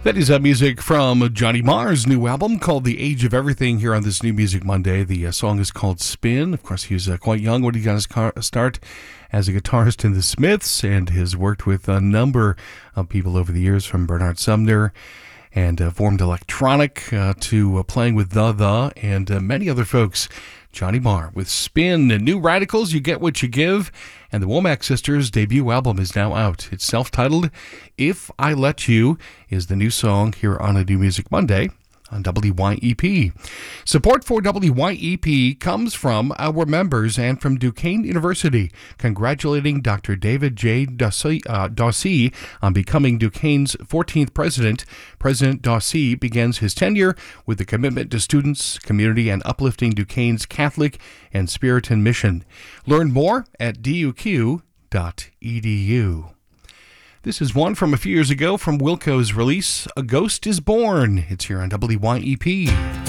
That is music from Johnny Marr's new album called The Age of Everything here on this New Music Monday. The song is called Spin. Of course, he was quite young when he got his start as a guitarist in the Smiths and has worked with a number of people over the years, from Bernard Sumner and formed Electronic to playing with The and many other folks. Johnny Marr with Spin. And New Radicals, You Get What You Give. And the Womack Sisters' debut album is now out. It's self-titled. If I Let You is the new song here on A New Music Monday on WYEP. Support for WYEP comes from our members and from Duquesne University, congratulating Dr. David J. Dawsey on becoming Duquesne's 14th president. President Dawsey begins his tenure with a commitment to students, community, and uplifting Duquesne's Catholic and Puritan mission. Learn more at duq.edu. This is one from a few years ago from Wilco's release, A Ghost is Born. It's here on WYEP.